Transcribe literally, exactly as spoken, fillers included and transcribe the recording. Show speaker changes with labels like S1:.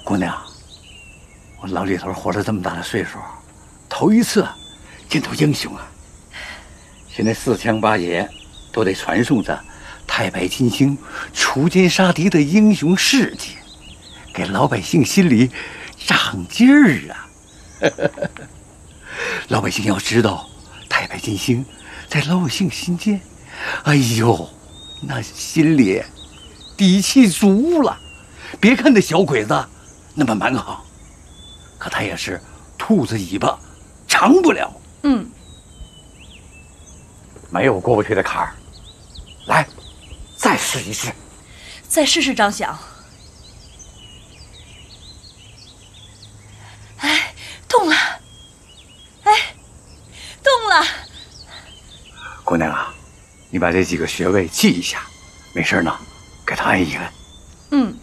S1: 姑娘，我老李头活了这么大的岁数，头一次见到英雄啊！现在四乡八野都得传颂着太白金星除奸杀敌的英雄事迹，给老百姓心里长劲儿啊！老百姓要知道，太白金星在老百姓心间，哎呦，那心里底气足了。别看那小鬼子那么蛮横，可他也是兔子尾巴长不了。
S2: 嗯，
S1: 没有过不去的坎儿。来，再试一试。
S2: 再试试，张响。哎，动了！哎，动了！
S1: 姑娘啊，你把这几个穴位记一下，没事呢，给他按一按。
S2: 嗯。